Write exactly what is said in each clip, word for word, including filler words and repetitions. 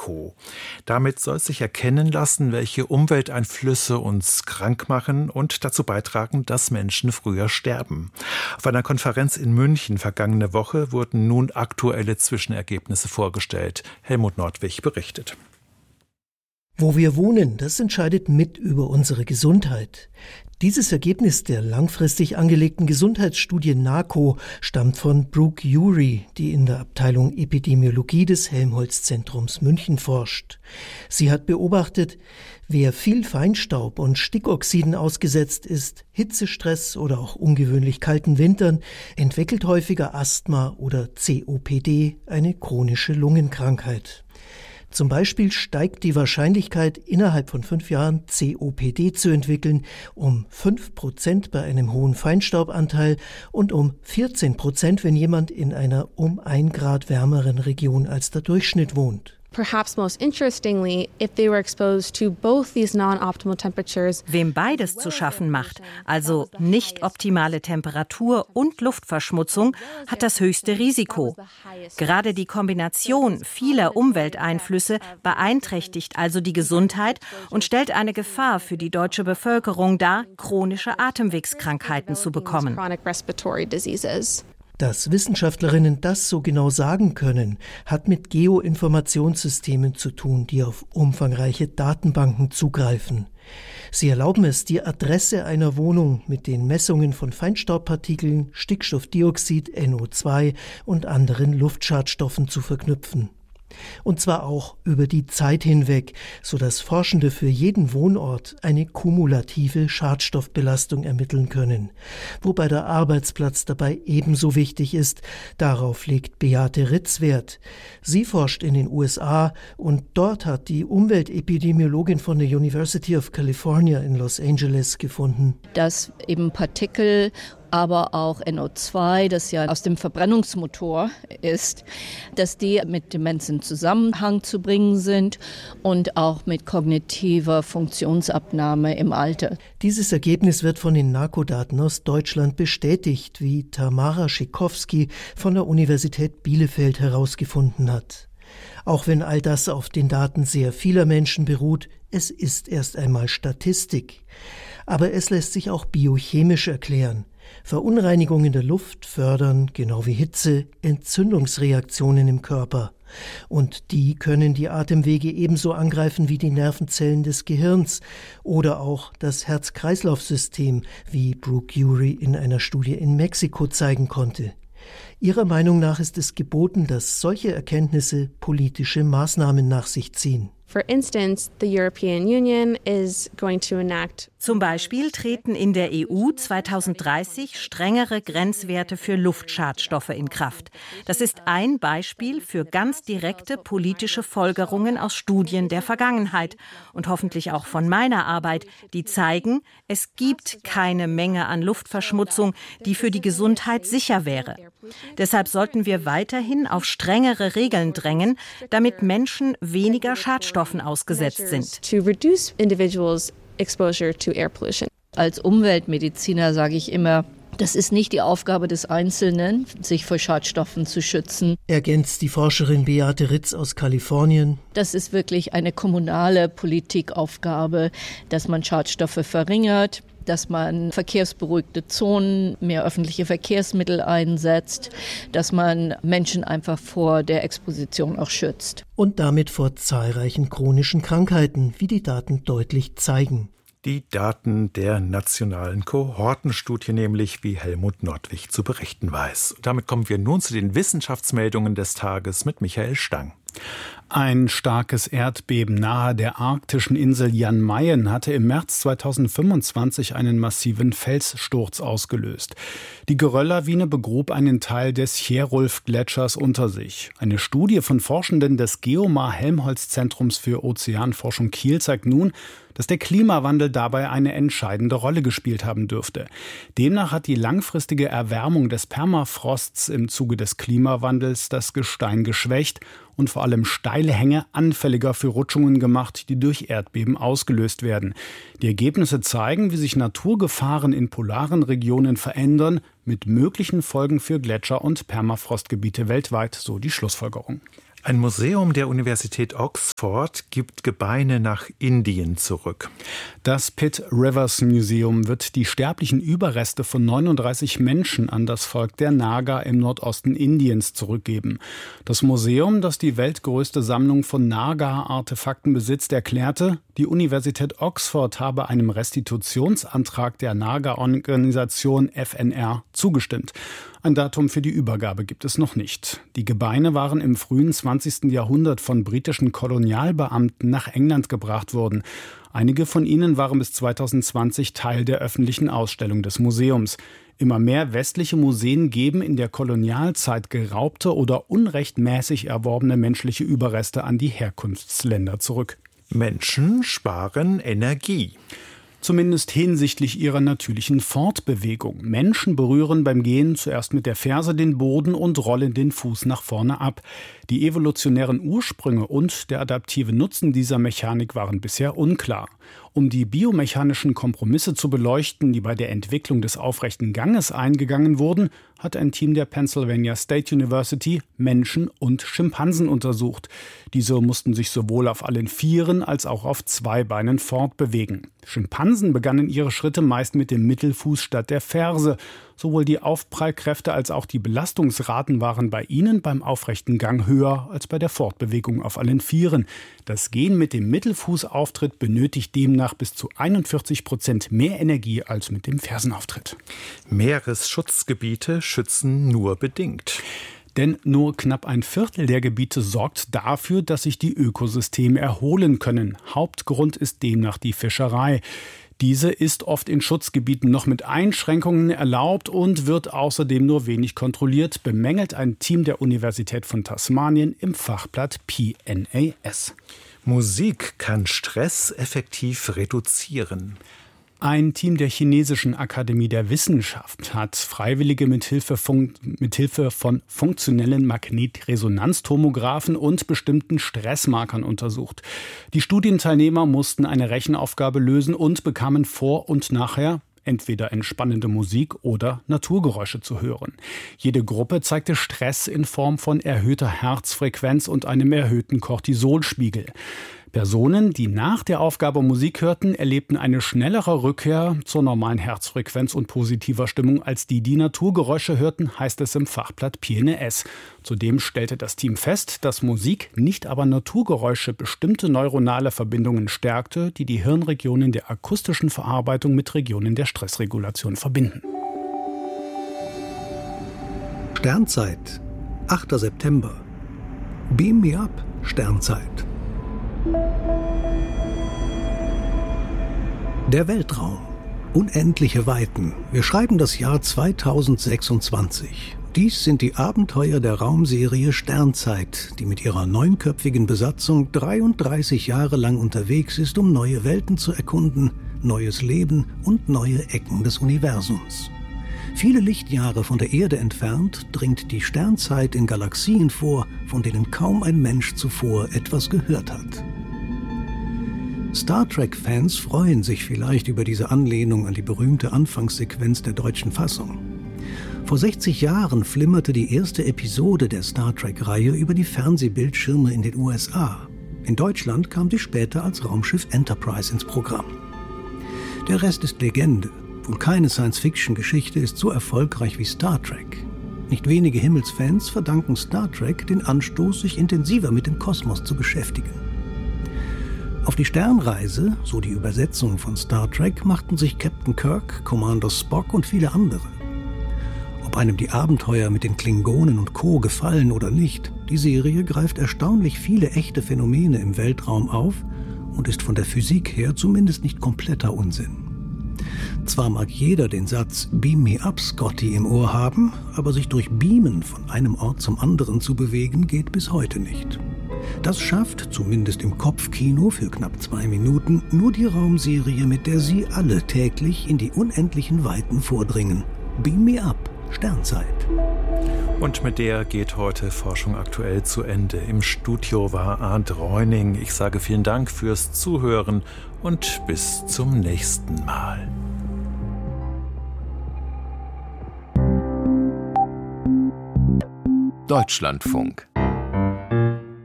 NACO. Damit soll sich erkennen lassen, welche Umwelteinflüsse uns krank machen und dazu beitragen, dass Menschen früher sterben. Auf einer Konferenz in München vergangene Woche wurden nun aktuelle Zwischenergebnisse vorgestellt. Helmut Nordwig berichtet. Wo wir wohnen, das entscheidet mit über unsere Gesundheit. Dieses Ergebnis der langfristig angelegten Gesundheitsstudie NACO stammt von Brooke Urey, die in der Abteilung Epidemiologie des Helmholtz-Zentrums München forscht. Sie hat beobachtet, wer viel Feinstaub und Stickoxiden ausgesetzt ist, Hitzestress oder auch ungewöhnlich kalten Wintern, entwickelt häufiger Asthma oder C O P D, eine chronische Lungenkrankheit. Zum Beispiel steigt die Wahrscheinlichkeit, innerhalb von fünf Jahren C O P D zu entwickeln, um fünf Prozent bei einem hohen Feinstaubanteil und um vierzehn Prozent, wenn jemand in einer um ein Grad wärmeren Region als der Durchschnitt wohnt. Perhaps most interestingly, if they were exposed to both these non-optimal temperatures. Wem beides zu schaffen macht, also nicht optimale Temperatur und Luftverschmutzung, hat das höchste Risiko. Gerade die Kombination vieler Umwelteinflüsse beeinträchtigt also die Gesundheit und stellt eine Gefahr für die deutsche Bevölkerung dar, chronische Atemwegskrankheiten zu bekommen. Dass Wissenschaftlerinnen das so genau sagen können, hat mit Geoinformationssystemen zu tun, die auf umfangreiche Datenbanken zugreifen. Sie erlauben es, die Adresse einer Wohnung mit den Messungen von Feinstaubpartikeln, Stickstoffdioxid, N O zwei und anderen Luftschadstoffen zu verknüpfen. Und zwar auch über die Zeit hinweg, sodass Forschende für jeden Wohnort eine kumulative Schadstoffbelastung ermitteln können. Wobei der Arbeitsplatz dabei ebenso wichtig ist, darauf legt Beate Ritz Wert. Sie forscht in den U S A und dort hat die Umweltepidemiologin von der University of California in Los Angeles gefunden, dass eben Partikel, aber auch N O zwei, das ja aus dem Verbrennungsmotor ist, dass die mit Demenz in Zusammenhang zu bringen sind und auch mit kognitiver Funktionsabnahme im Alter. Dieses Ergebnis wird von den NACO-Daten aus Deutschland bestätigt, wie Tamara Schikowski von der Universität Bielefeld herausgefunden hat. Auch wenn all das auf den Daten sehr vieler Menschen beruht, es ist erst einmal Statistik. Aber es lässt sich auch biochemisch erklären. Verunreinigungen der Luft fördern, genau wie Hitze, Entzündungsreaktionen im Körper. Und die können die Atemwege ebenso angreifen wie die Nervenzellen des Gehirns oder auch das Herz-Kreislauf-System, wie Brooke Urey in einer Studie in Mexiko zeigen konnte. Ihrer Meinung nach ist es geboten, dass solche Erkenntnisse politische Maßnahmen nach sich ziehen. For instance, the European Union is going to enact. Zum Beispiel treten in der E U zweitausenddreißig strengere Grenzwerte für Luftschadstoffe in Kraft. Das ist ein Beispiel für ganz direkte politische Folgerungen aus Studien der Vergangenheit und hoffentlich auch von meiner Arbeit, die zeigen, es gibt keine Menge an Luftverschmutzung, die für die Gesundheit sicher wäre. Deshalb sollten wir weiterhin auf strengere Regeln drängen, damit Menschen weniger Schadstoffen ausgesetzt sind. To reduce individuals' exposure to air pollution. Als Umweltmediziner sage ich immer, das ist nicht die Aufgabe des Einzelnen, sich vor Schadstoffen zu schützen. Ergänzt die Forscherin Beate Ritz aus Kalifornien. Das ist wirklich eine kommunale Politikaufgabe, dass man Schadstoffe verringert, dass man verkehrsberuhigte Zonen, mehr öffentliche Verkehrsmittel einsetzt, dass man Menschen einfach vor der Exposition auch schützt. Und damit vor zahlreichen chronischen Krankheiten, wie die Daten deutlich zeigen. Die Daten der nationalen Kohortenstudie nämlich, wie Helmut Nordwig zu berichten weiß. Damit kommen wir nun zu den Wissenschaftsmeldungen des Tages mit Michael Stang. Ein starkes Erdbeben nahe der arktischen Insel Jan Mayen hatte im März zweitausendfünfundzwanzig einen massiven Felssturz ausgelöst. Die Gerölllawine begrub einen Teil des Sierulf-Gletschers unter sich. Eine Studie von Forschenden des Geomar-Helmholtz-Zentrums für Ozeanforschung Kiel zeigt nun, dass der Klimawandel dabei eine entscheidende Rolle gespielt haben dürfte. Demnach hat die langfristige Erwärmung des Permafrosts im Zuge des Klimawandels das Gestein geschwächt und vor allem steile Hänge anfälliger für Rutschungen gemacht, die durch Erdbeben ausgelöst werden. Die Ergebnisse zeigen, wie sich Naturgefahren in polaren Regionen verändern, mit möglichen Folgen für Gletscher und Permafrostgebiete weltweit, so die Schlussfolgerung. Ein Museum der Universität Oxford gibt Gebeine nach Indien zurück. Das Pitt Rivers Museum wird die sterblichen Überreste von neununddreißig Menschen an das Volk der Naga im Nordosten Indiens zurückgeben. Das Museum, das die weltgrößte Sammlung von Naga-Artefakten besitzt, erklärte, die Universität Oxford habe einem Restitutionsantrag der Naga-Organisation F N R zugestimmt. Ein Datum für die Übergabe gibt es noch nicht. Die Gebeine waren im frühen zwanzigsten Jahrhundert von britischen Kolonialbeamten nach England gebracht worden. Einige von ihnen waren bis zweitausendzwanzig Teil der öffentlichen Ausstellung des Museums. Immer mehr westliche Museen geben in der Kolonialzeit geraubte oder unrechtmäßig erworbene menschliche Überreste an die Herkunftsländer zurück. Menschen sparen Energie. Zumindest hinsichtlich ihrer natürlichen Fortbewegung. Menschen berühren beim Gehen zuerst mit der Ferse den Boden und rollen den Fuß nach vorne ab. Die evolutionären Ursprünge und der adaptive Nutzen dieser Mechanik waren bisher unklar. Um die biomechanischen Kompromisse zu beleuchten, die bei der Entwicklung des aufrechten Ganges eingegangen wurden, hat ein Team der Pennsylvania State University Menschen und Schimpansen untersucht. Diese mussten sich sowohl auf allen Vieren als auch auf zwei Beinen fortbewegen. Schimpansen begannen ihre Schritte meist mit dem Mittelfuß statt der Ferse. Sowohl die Aufprallkräfte als auch die Belastungsraten waren bei ihnen beim aufrechten Gang höher als bei der Fortbewegung auf allen Vieren. Das Gehen mit dem Mittelfußauftritt benötigt demnach bis zu einundvierzig Prozent mehr Energie als mit dem Fersenauftritt. Meeresschutzgebiete schützen nur bedingt. Denn nur knapp ein Viertel der Gebiete sorgt dafür, dass sich die Ökosysteme erholen können. Hauptgrund ist demnach die Fischerei. Diese ist oft in Schutzgebieten noch mit Einschränkungen erlaubt und wird außerdem nur wenig kontrolliert, bemängelt ein Team der Universität von Tasmanien im Fachblatt P N A S. Musik kann Stress effektiv reduzieren. Ein Team der Chinesischen Akademie der Wissenschaft hat Freiwillige mithilfe von, mithilfe von funktionellen Magnetresonanztomographen und bestimmten Stressmarkern untersucht. Die Studienteilnehmer mussten eine Rechenaufgabe lösen und bekamen vor und nachher entweder entspannende Musik oder Naturgeräusche zu hören. Jede Gruppe zeigte Stress in Form von erhöhter Herzfrequenz und einem erhöhten Cortisolspiegel. Personen, die nach der Aufgabe Musik hörten, erlebten eine schnellere Rückkehr zur normalen Herzfrequenz und positiver Stimmung als die, die Naturgeräusche hörten, heißt es im Fachblatt P N A S. Zudem stellte das Team fest, dass Musik, nicht aber Naturgeräusche, bestimmte neuronale Verbindungen stärkte, die die Hirnregionen der akustischen Verarbeitung mit Regionen der Stressregulation verbinden. Sternzeit, achter September. Beam me up, Sternzeit. Der Weltraum. Unendliche Weiten. Wir schreiben das Jahr zweitausendsechsundzwanzig. Dies sind die Abenteuer der Raumserie Sternzeit, die mit ihrer neunköpfigen Besatzung dreiunddreißig Jahre lang unterwegs ist, um neue Welten zu erkunden, neues Leben und neue Ecken des Universums. Viele Lichtjahre von der Erde entfernt dringt die Sternzeit in Galaxien vor, von denen kaum ein Mensch zuvor etwas gehört hat. Star Trek-Fans freuen sich vielleicht über diese Anlehnung an die berühmte Anfangssequenz der deutschen Fassung. Vor sechzig Jahren flimmerte die erste Episode der Star Trek-Reihe über die Fernsehbildschirme in den U S A. In Deutschland kam sie später als Raumschiff Enterprise ins Programm. Der Rest ist Legende. Wohl keine Science-Fiction-Geschichte ist so erfolgreich wie Star Trek. Nicht wenige Himmelsfans verdanken Star Trek den Anstoß, sich intensiver mit dem Kosmos zu beschäftigen. Auf die Sternreise, so die Übersetzung von Star Trek, machten sich Captain Kirk, Commander Spock und viele andere. Ob einem die Abenteuer mit den Klingonen und Co. gefallen oder nicht, die Serie greift erstaunlich viele echte Phänomene im Weltraum auf und ist von der Physik her zumindest nicht kompletter Unsinn. Zwar mag jeder den Satz "Beam me up, Scotty" im Ohr haben, aber sich durch Beamen von einem Ort zum anderen zu bewegen, geht bis heute nicht. Das schafft, zumindest im Kopfkino für knapp zwei Minuten, nur die Raumserie, mit der Sie alle täglich in die unendlichen Weiten vordringen. Beam me up, Sternzeit. Und mit der geht heute Forschung aktuell zu Ende. Im Studio war Arndt Reuning. Ich sage vielen Dank fürs Zuhören und bis zum nächsten Mal. Deutschlandfunk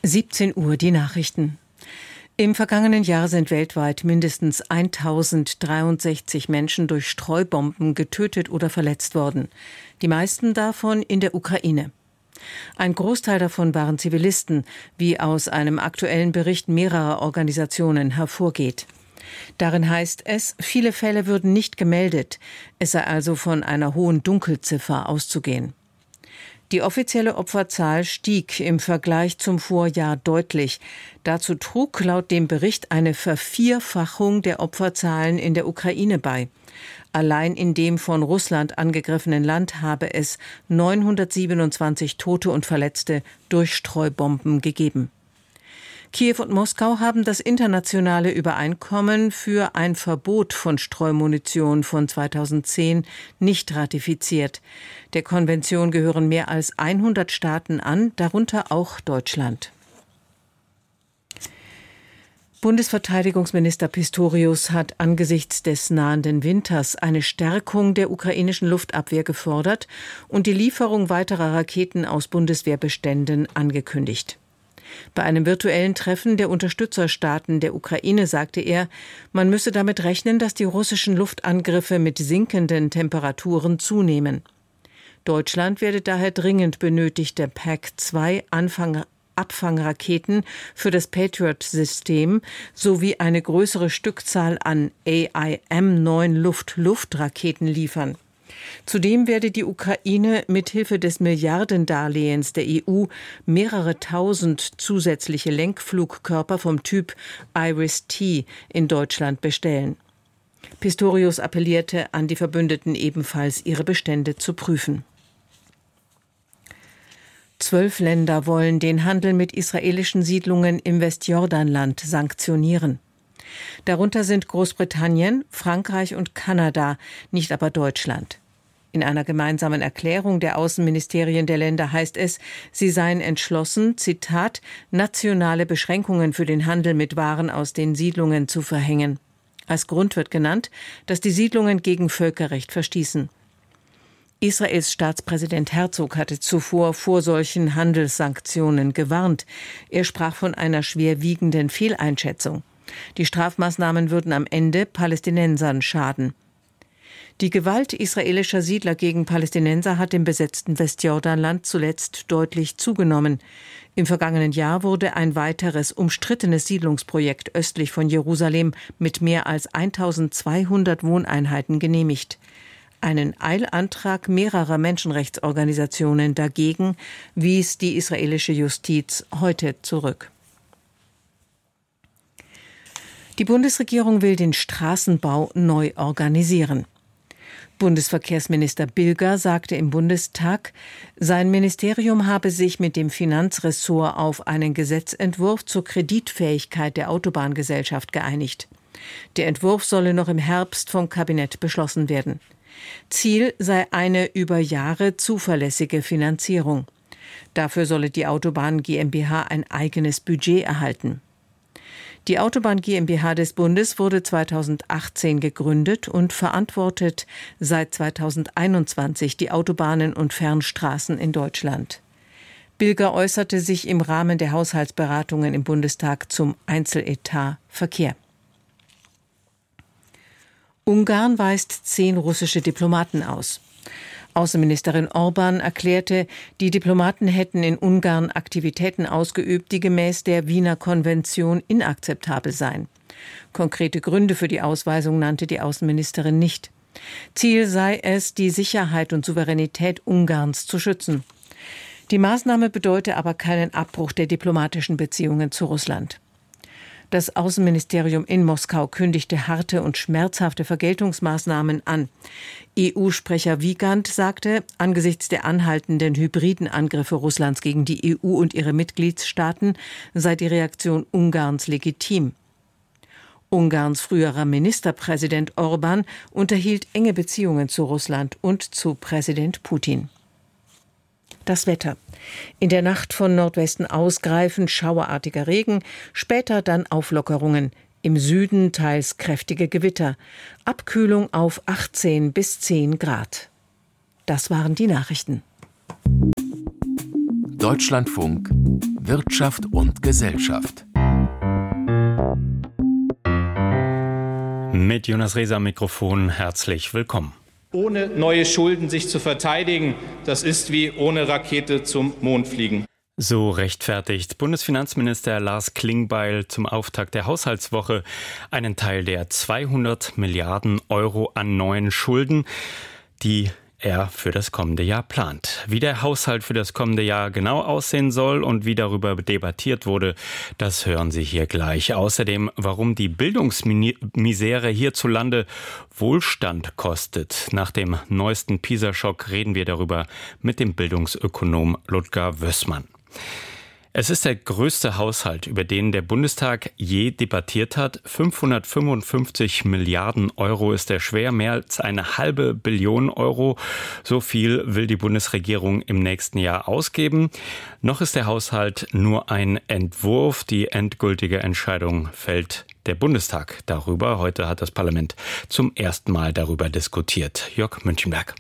siebzehn Uhr die Nachrichten. Im vergangenen Jahr sind weltweit mindestens eintausenddreiundsechzig Menschen durch Streubomben getötet oder verletzt worden. Die meisten davon in der Ukraine. Ein Großteil davon waren Zivilisten, wie aus einem aktuellen Bericht mehrerer Organisationen hervorgeht. Darin heißt es, viele Fälle würden nicht gemeldet. Es sei also von einer hohen Dunkelziffer auszugehen. Die offizielle Opferzahl stieg im Vergleich zum Vorjahr deutlich. Dazu trug laut dem Bericht eine Vervierfachung der Opferzahlen in der Ukraine bei. Allein in dem von Russland angegriffenen Land habe es neunhundertsiebenundzwanzig Tote und Verletzte durch Streubomben gegeben. Kiew und Moskau haben das internationale Übereinkommen für ein Verbot von Streumunition von zweitausendzehn nicht ratifiziert. Der Konvention gehören mehr als hundert Staaten an, darunter auch Deutschland. Bundesverteidigungsminister Pistorius hat angesichts des nahenden Winters eine Stärkung der ukrainischen Luftabwehr gefordert und die Lieferung weiterer Raketen aus Bundeswehrbeständen angekündigt. Bei einem virtuellen Treffen der Unterstützerstaaten der Ukraine sagte er, man müsse damit rechnen, dass die russischen Luftangriffe mit sinkenden Temperaturen zunehmen. Deutschland werde daher dringend benötigte P A C zwei Abfangraketen für das Patriot-System sowie eine größere Stückzahl an A I M neun Luft-Luft-Raketen liefern. Zudem werde die Ukraine mithilfe des Milliardendarlehens der E U mehrere tausend zusätzliche Lenkflugkörper vom Typ Iris-T in Deutschland bestellen. Pistorius appellierte an die Verbündeten ebenfalls, ihre Bestände zu prüfen. Zwölf Länder wollen den Handel mit israelischen Siedlungen im Westjordanland sanktionieren. Darunter sind Großbritannien, Frankreich und Kanada, nicht aber Deutschland. In einer gemeinsamen Erklärung der Außenministerien der Länder heißt es, sie seien entschlossen, Zitat, nationale Beschränkungen für den Handel mit Waren aus den Siedlungen zu verhängen. Als Grund wird genannt, dass die Siedlungen gegen Völkerrecht verstießen. Israels Staatspräsident Herzog hatte zuvor vor solchen Handelssanktionen gewarnt. Er sprach von einer schwerwiegenden Fehleinschätzung. Die Strafmaßnahmen würden am Ende Palästinensern schaden. Die Gewalt israelischer Siedler gegen Palästinenser hat im besetzten Westjordanland zuletzt deutlich zugenommen. Im vergangenen Jahr wurde ein weiteres umstrittenes Siedlungsprojekt östlich von Jerusalem mit mehr als eintausendzweihundert Wohneinheiten genehmigt. Einen Eilantrag mehrerer Menschenrechtsorganisationen dagegen wies die israelische Justiz heute zurück. Die Bundesregierung will den Straßenbau neu organisieren. Bundesverkehrsminister Bilger sagte im Bundestag, sein Ministerium habe sich mit dem Finanzressort auf einen Gesetzentwurf zur Kreditfähigkeit der Autobahngesellschaft geeinigt. Der Entwurf solle noch im Herbst vom Kabinett beschlossen werden. Ziel sei eine über Jahre zuverlässige Finanzierung. Dafür solle die Autobahn GmbH ein eigenes Budget erhalten. Die Autobahn GmbH des Bundes wurde zweitausendachtzehn gegründet und verantwortet seit zweitausendeinundzwanzig die Autobahnen und Fernstraßen in Deutschland. Bilger äußerte sich im Rahmen der Haushaltsberatungen im Bundestag zum Einzeletat Verkehr. Ungarn weist zehn russische Diplomaten aus. Außenministerin Orban erklärte, die Diplomaten hätten in Ungarn Aktivitäten ausgeübt, die gemäß der Wiener Konvention inakzeptabel seien. Konkrete Gründe für die Ausweisung nannte die Außenministerin nicht. Ziel sei es, die Sicherheit und Souveränität Ungarns zu schützen. Die Maßnahme bedeute aber keinen Abbruch der diplomatischen Beziehungen zu Russland. Das Außenministerium in Moskau kündigte harte und schmerzhafte Vergeltungsmaßnahmen an. E U-Sprecher Wiegand sagte, angesichts der anhaltenden hybriden Angriffe Russlands gegen die E U und ihre Mitgliedstaaten sei die Reaktion Ungarns legitim. Ungarns früherer Ministerpräsident Orban unterhielt enge Beziehungen zu Russland und zu Präsident Putin. Das Wetter. In der Nacht von Nordwesten ausgreifend schauerartiger Regen, später dann Auflockerungen. Im Süden teils kräftige Gewitter. Abkühlung auf achtzehn bis zehn Grad. Das waren die Nachrichten. Deutschlandfunk Wirtschaft und Gesellschaft. Mit Jonas Rehse am Mikrofon, herzlich willkommen. Ohne neue Schulden sich zu verteidigen, das ist wie ohne Rakete zum Mond fliegen. So rechtfertigt Bundesfinanzminister Lars Klingbeil zum Auftakt der Haushaltswoche einen Teil der zweihundert Milliarden Euro an neuen Schulden, die er für das kommende Jahr plant. Wie der Haushalt für das kommende Jahr genau aussehen soll und wie darüber debattiert wurde, das hören Sie hier gleich. Außerdem, warum die Bildungsmisere hierzulande Wohlstand kostet. Nach dem neuesten PISA-Schock reden wir darüber mit dem Bildungsökonom Ludger Wössmann. Es ist der größte Haushalt, über den der Bundestag je debattiert hat. fünfhundertfünfundfünfzig Milliarden Euro ist er schwer, mehr als eine halbe Billion Euro. So viel will die Bundesregierung im nächsten Jahr ausgeben. Noch ist der Haushalt nur ein Entwurf. Die endgültige Entscheidung fällt der Bundestag darüber. Heute hat das Parlament zum ersten Mal darüber diskutiert. Jörg Münchenberg.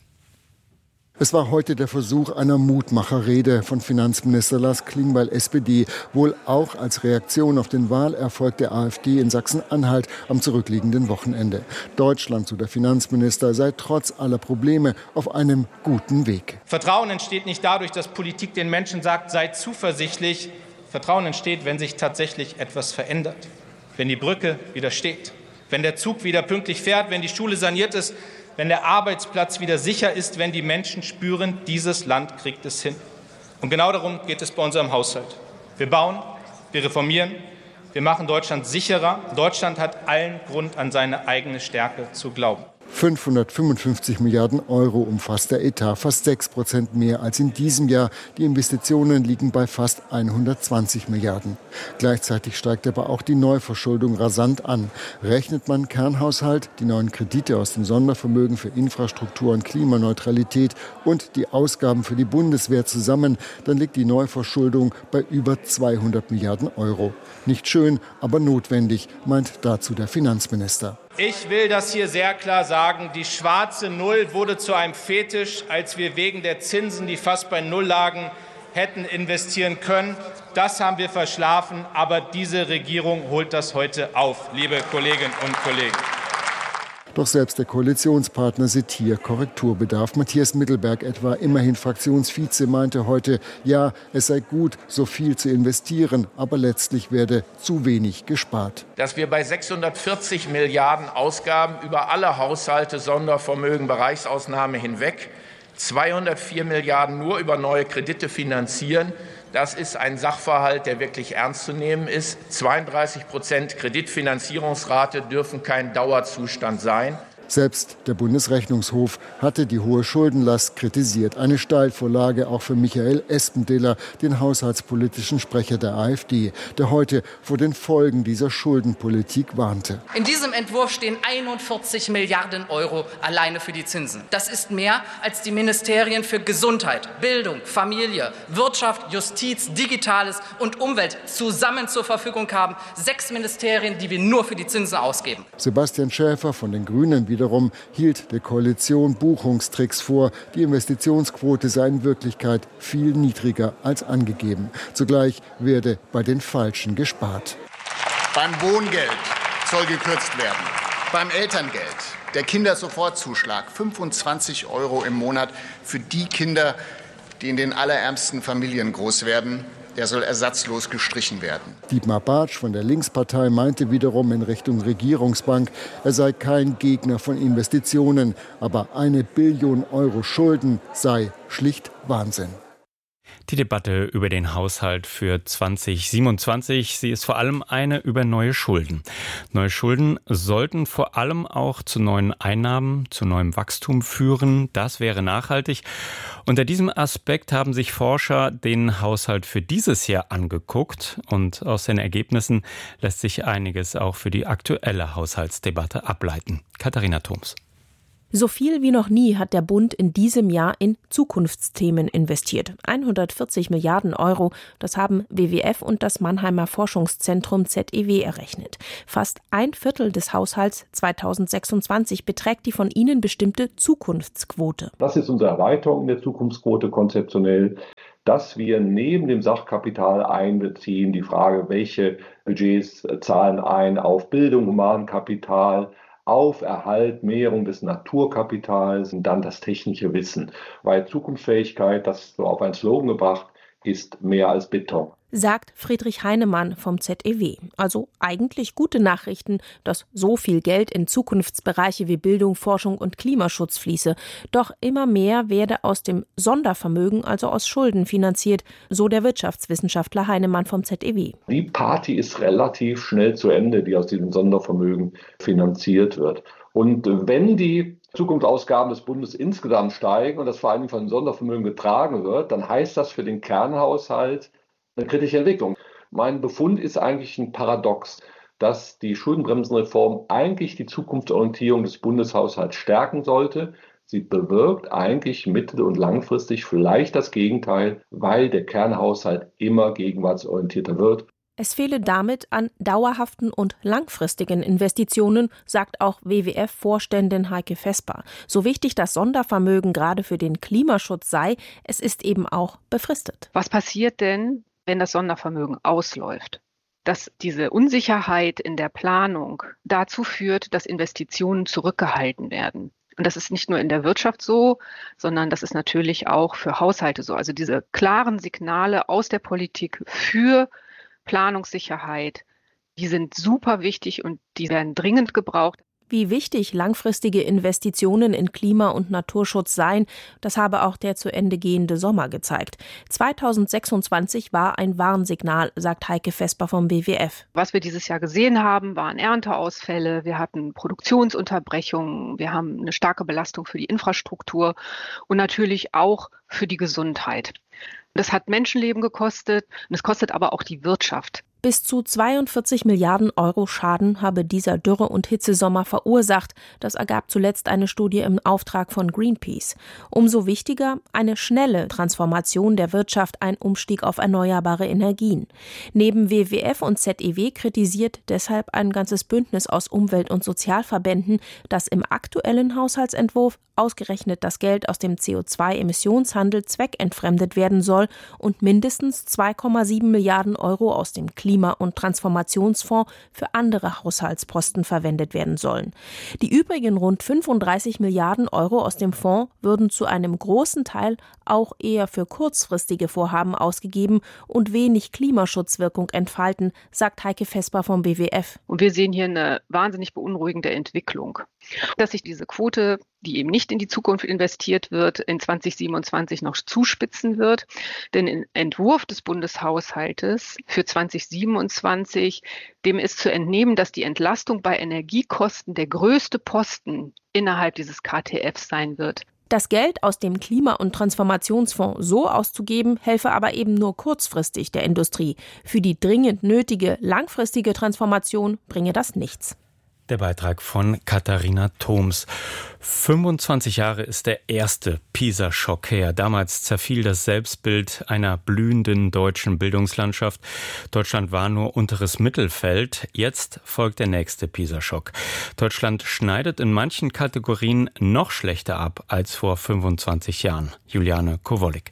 Es war heute der Versuch einer Mutmacherrede von Finanzminister Lars Klingbeil, S P D, wohl auch als Reaktion auf den Wahlerfolg der AfD in Sachsen-Anhalt am zurückliegenden Wochenende. Deutschland, so der Finanzminister, sei trotz aller Probleme auf einem guten Weg. Vertrauen entsteht nicht dadurch, dass Politik den Menschen sagt, sei zuversichtlich. Vertrauen entsteht, wenn sich tatsächlich etwas verändert. Wenn die Brücke wieder steht, wenn der Zug wieder pünktlich fährt, wenn die Schule saniert ist, wenn der Arbeitsplatz wieder sicher ist, wenn die Menschen spüren, dieses Land kriegt es hin. Und genau darum geht es bei unserem Haushalt. Wir bauen, wir reformieren, wir machen Deutschland sicherer. Deutschland hat allen Grund, an seine eigene Stärke zu glauben. fünfhundertfünfundfünfzig Milliarden Euro umfasst der Etat, fast sechs Prozent mehr als in diesem Jahr. Die Investitionen liegen bei fast hundertzwanzig Milliarden. Gleichzeitig steigt aber auch die Neuverschuldung rasant an. Rechnet man Kernhaushalt, die neuen Kredite aus dem Sondervermögen für Infrastruktur und Klimaneutralität und die Ausgaben für die Bundeswehr zusammen, dann liegt die Neuverschuldung bei über zweihundert Milliarden Euro. Nicht schön, aber notwendig, meint dazu der Finanzminister. Ich will das hier sehr klar sagen. Die schwarze Null wurde zu einem Fetisch, als wir wegen der Zinsen, die fast bei Null lagen, hätten investieren können. Das haben wir verschlafen. Aber diese Regierung holt das heute auf, liebe Kolleginnen und Kollegen. Doch selbst der Koalitionspartner sieht hier Korrekturbedarf. Matthias Mittelberg etwa, immerhin Fraktionsvize, meinte heute, ja, es sei gut, so viel zu investieren, aber letztlich werde zu wenig gespart. Dass wir bei sechshundertvierzig Milliarden Ausgaben über alle Haushalte, Sondervermögen, Bereichsausnahme hinweg zweihundertvier Milliarden nur über neue Kredite finanzieren, das ist ein Sachverhalt, der wirklich ernst zu nehmen ist. zweiunddreißig Prozent Kreditfinanzierungsrate dürfen kein Dauerzustand sein. Selbst der Bundesrechnungshof hatte die hohe Schuldenlast kritisiert. Eine Steilvorlage auch für Michael Espendiller, den haushaltspolitischen Sprecher der AfD, der heute vor den Folgen dieser Schuldenpolitik warnte. In diesem Entwurf stehen einundvierzig Milliarden Euro alleine für die Zinsen. Das ist mehr, als die Ministerien für Gesundheit, Bildung, Familie, Wirtschaft, Justiz, Digitales und Umwelt zusammen zur Verfügung haben. Sechs Ministerien, die wir nur für die Zinsen ausgeben. Sebastian Schäfer von den Grünen wiederum hielt der Koalition Buchungstricks vor. Die Investitionsquote sei in Wirklichkeit viel niedriger als angegeben. Zugleich werde bei den Falschen gespart. Beim Wohngeld soll gekürzt werden. Beim Elterngeld, der Kindersofortzuschlag, fünfundzwanzig Euro im Monat für die Kinder, die in den allerärmsten Familien groß werden. Der soll ersatzlos gestrichen werden. Dietmar Bartsch von der Linkspartei meinte wiederum in Richtung Regierungsbank, er sei kein Gegner von Investitionen, aber eine Billion Euro Schulden sei schlicht Wahnsinn. Die Debatte über den Haushalt für zwanzig siebenundzwanzig, sie ist vor allem eine über neue Schulden. Neue Schulden sollten vor allem auch zu neuen Einnahmen, zu neuem Wachstum führen. Das wäre nachhaltig. Unter diesem Aspekt haben sich Forscher den Haushalt für dieses Jahr angeguckt. Und aus den Ergebnissen lässt sich einiges auch für die aktuelle Haushaltsdebatte ableiten. Katharina Thoms. So viel wie noch nie hat der Bund in diesem Jahr in Zukunftsthemen investiert. hundertvierzig Milliarden Euro, das haben W W F und das Mannheimer Forschungszentrum Z E W errechnet. Fast ein Viertel des Haushalts zweitausendsechsundzwanzig beträgt die von ihnen bestimmte Zukunftsquote. Das ist unsere Erweiterung der Zukunftsquote konzeptionell. dass wir neben dem Sachkapital einbeziehen die Frage, welche Budgets zahlen ein auf Bildung, Humankapital, auf Erhalt, Mehrung des Naturkapitals und dann das technische Wissen. Weil Zukunftsfähigkeit, das so auf einen Slogan gebracht, ist mehr als Beton. Sagt Friedrich Heinemann vom Z E W. Also eigentlich gute Nachrichten, dass so viel Geld in Zukunftsbereiche wie Bildung, Forschung und Klimaschutz fließe. Doch immer mehr werde aus dem Sondervermögen, also aus Schulden, finanziert, so der Wirtschaftswissenschaftler Heinemann vom Z E W. Die Party ist relativ schnell zu Ende, die aus diesem Sondervermögen finanziert wird. Und wenn die Zukunftsausgaben des Bundes insgesamt steigen und das vor allem von dem Sondervermögen getragen wird, dann heißt das für den Kernhaushalt eine kritische Entwicklung. Mein Befund ist eigentlich ein Paradox, dass die Schuldenbremsenreform eigentlich die Zukunftsorientierung des Bundeshaushalts stärken sollte. Sie bewirkt eigentlich mittel- und langfristig vielleicht das Gegenteil, weil der Kernhaushalt immer gegenwartsorientierter wird. Es fehle damit an dauerhaften und langfristigen Investitionen, sagt auch W W F-Vorständin Heike Vesper. So wichtig das Sondervermögen gerade für den Klimaschutz sei, es ist eben auch befristet. Was passiert denn, wenn das Sondervermögen ausläuft? Dass diese Unsicherheit in der Planung dazu führt, dass Investitionen zurückgehalten werden. Und das ist nicht nur in der Wirtschaft so, sondern das ist natürlich auch für Haushalte so. Also diese klaren Signale aus der Politik für Planungssicherheit, die sind super wichtig und die werden dringend gebraucht. Wie wichtig langfristige Investitionen in Klima- und Naturschutz seien, das habe auch der zu Ende gehende Sommer gezeigt. zweitausendsechsundzwanzig war ein Warnsignal, sagt Heike Vesper vom W W F. Was wir dieses Jahr gesehen haben, waren Ernteausfälle, wir hatten Produktionsunterbrechungen, wir haben eine starke Belastung für die Infrastruktur und natürlich auch für die Gesundheit. Das hat Menschenleben gekostet und es kostet aber auch die Wirtschaft. Bis zu zweiundvierzig Milliarden Euro Schaden habe dieser Dürre- und Hitzesommer verursacht. Das ergab zuletzt eine Studie im Auftrag von Greenpeace. Umso wichtiger eine schnelle Transformation der Wirtschaft, ein Umstieg auf erneuerbare Energien. Neben W W F und Z E W kritisiert deshalb ein ganzes Bündnis aus Umwelt- und Sozialverbänden, dass im aktuellen Haushaltsentwurf ausgerechnet das Geld aus dem C O zwei Emissionshandel zweckentfremdet werden soll und mindestens zwei Komma sieben Milliarden Euro aus dem Klima- und Transformationsfonds für andere Haushaltsposten verwendet werden sollen. Die übrigen rund fünfunddreißig Milliarden Euro aus dem Fonds würden zu einem großen Teil auch eher für kurzfristige Vorhaben ausgegeben und wenig Klimaschutzwirkung entfalten, sagt Heike Vesper vom W W F. Und wir sehen hier eine wahnsinnig beunruhigende Entwicklung, dass sich diese Quote, die eben nicht in die Zukunft investiert wird, in zweitausendsiebenundzwanzig noch zuspitzen wird. Denn im Entwurf des Bundeshaushaltes für zweitausendsiebenundzwanzig, dem ist zu entnehmen, dass die Entlastung bei Energiekosten der größte Posten innerhalb dieses K T Fs sein wird. Das Geld aus dem Klima- und Transformationsfonds so auszugeben, helfe aber eben nur kurzfristig der Industrie. Für die dringend nötige langfristige Transformation bringe das nichts. Der Beitrag von Katharina Thoms. fünfundzwanzig Jahre ist der erste PISA-Schock her. Damals zerfiel das Selbstbild einer blühenden deutschen Bildungslandschaft. Deutschland war nur unteres Mittelfeld. Jetzt folgt der nächste PISA-Schock. Deutschland schneidet in manchen Kategorien noch schlechter ab als vor fünfundzwanzig Jahren. Juliane Kowollik.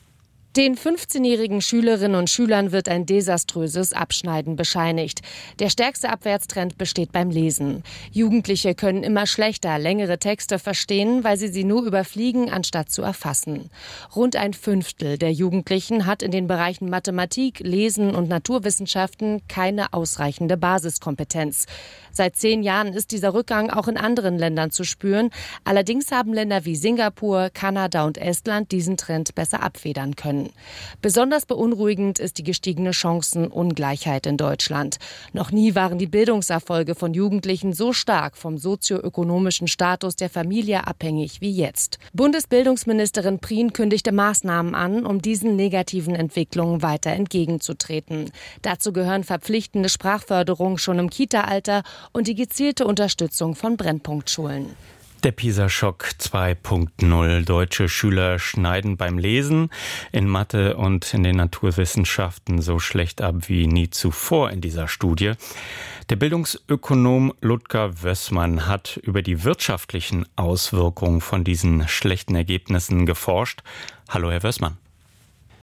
Den fünfzehnjährigen Schülerinnen und Schülern wird ein desaströses Abschneiden bescheinigt. Der stärkste Abwärtstrend besteht beim Lesen. Jugendliche können immer schlechter längere Texte verstehen, weil sie sie nur überfliegen, anstatt zu erfassen. Rund ein Fünftel der Jugendlichen hat in den Bereichen Mathematik, Lesen und Naturwissenschaften keine ausreichende Basiskompetenz. Seit zehn Jahren ist dieser Rückgang auch in anderen Ländern zu spüren. Allerdings haben Länder wie Singapur, Kanada und Estland diesen Trend besser abfedern können. Besonders beunruhigend ist die gestiegene Chancenungleichheit in Deutschland. Noch nie waren die Bildungserfolge von Jugendlichen so stark vom sozioökonomischen Status der Familie abhängig wie jetzt. Bundesbildungsministerin Prien kündigte Maßnahmen an, um diesen negativen Entwicklungen weiter entgegenzutreten. Dazu gehören verpflichtende Sprachförderung schon im Kita-Alter und die gezielte Unterstützung von Brennpunktschulen. Der PISA-Schock zwei Punkt null. Deutsche Schüler schneiden beim Lesen in Mathe und in den Naturwissenschaften so schlecht ab wie nie zuvor in dieser Studie. Der Bildungsökonom Ludger Wössmann hat über die wirtschaftlichen Auswirkungen von diesen schlechten Ergebnissen geforscht. Hallo, Herr Wössmann.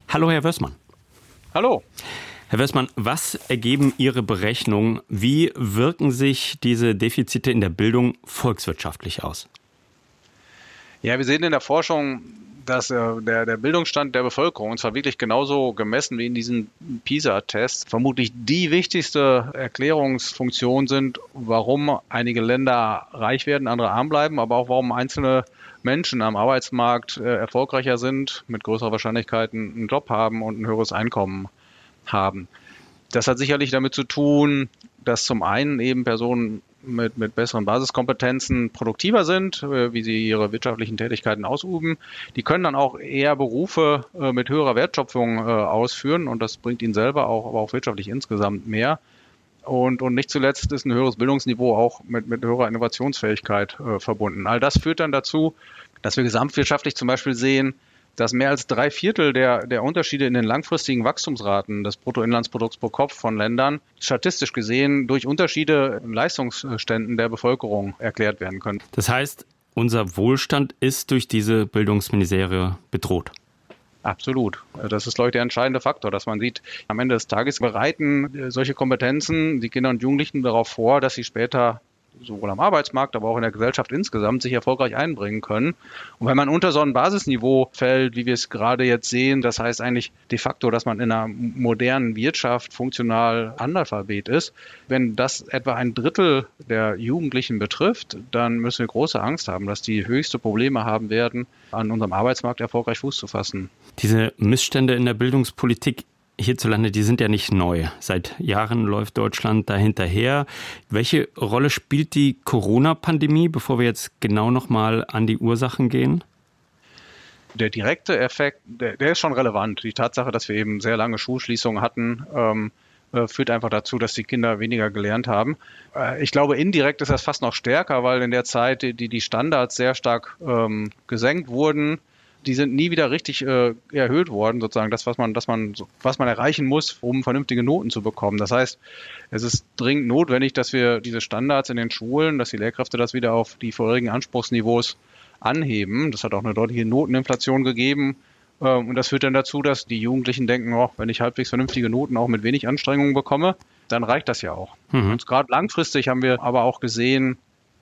Hallo, Herr Wössmann. Hallo. Herr Wössmann, was ergeben Ihre Berechnungen? Wie wirken sich diese Defizite in der Bildung volkswirtschaftlich aus? Ja, wir sehen in der Forschung, dass äh, der, der Bildungsstand der Bevölkerung, und zwar wirklich genauso gemessen wie in diesen PISA-Tests, vermutlich die wichtigste Erklärungsfunktion sind, warum einige Länder reich werden, andere arm bleiben, aber auch warum einzelne Menschen am Arbeitsmarkt äh, erfolgreicher sind, mit größerer Wahrscheinlichkeit einen Job haben und ein höheres Einkommen haben. Das hat sicherlich damit zu tun, dass zum einen eben Personen mit, mit besseren Basiskompetenzen produktiver sind, äh, wie sie ihre wirtschaftlichen Tätigkeiten ausüben. Die können dann auch eher Berufe äh, mit höherer Wertschöpfung äh, ausführen und das bringt ihnen selber auch, aber auch wirtschaftlich insgesamt mehr. Und, und nicht zuletzt ist ein höheres Bildungsniveau auch mit, mit höherer Innovationsfähigkeit äh, verbunden. All das führt dann dazu, dass wir gesamtwirtschaftlich zum Beispiel sehen, dass mehr als drei Viertel der, der Unterschiede in den langfristigen Wachstumsraten des Bruttoinlandsprodukts pro Kopf von Ländern statistisch gesehen durch Unterschiede in Leistungsständen der Bevölkerung erklärt werden können. Das heißt, unser Wohlstand ist durch diese Bildungsmisere bedroht. Absolut. Das ist, glaube ich, der entscheidende Faktor, dass man sieht, am Ende des Tages bereiten solche Kompetenzen die Kinder und Jugendlichen darauf vor, dass sie später sowohl am Arbeitsmarkt, aber auch in der Gesellschaft insgesamt sich erfolgreich einbringen können. Und wenn man unter so ein Basisniveau fällt, wie wir es gerade jetzt sehen, das heißt eigentlich de facto, dass man in einer modernen Wirtschaft funktional Analphabet ist. Wenn das etwa ein Drittel der Jugendlichen betrifft, dann müssen wir große Angst haben, dass die höchste Probleme haben werden, an unserem Arbeitsmarkt erfolgreich Fuß zu fassen. Diese Missstände in der Bildungspolitik hierzulande, die sind ja nicht neu. Seit Jahren läuft Deutschland da hinterher. Welche Rolle spielt die Corona-Pandemie, bevor wir jetzt genau nochmal an die Ursachen gehen? Der direkte Effekt, der, der ist schon relevant. Die Tatsache, dass wir eben sehr lange Schulschließungen hatten, ähm, äh, führt einfach dazu, dass die Kinder weniger gelernt haben. Äh, ich glaube, indirekt ist das fast noch stärker, weil in der Zeit die, die Standards sehr stark ähm, gesenkt wurden. Die sind nie wieder richtig äh, erhöht worden, sozusagen das, was man, das man, was man erreichen muss, um vernünftige Noten zu bekommen. Das heißt, es ist dringend notwendig, dass wir diese Standards in den Schulen, dass die Lehrkräfte das wieder auf die vorherigen Anspruchsniveaus anheben. Das hat auch eine deutliche Noteninflation gegeben. Äh, und das führt dann dazu, dass die Jugendlichen denken, oh, wenn ich halbwegs vernünftige Noten auch mit wenig Anstrengungen bekomme, dann reicht das ja auch. Mhm. Und gerade langfristig haben wir aber auch gesehen,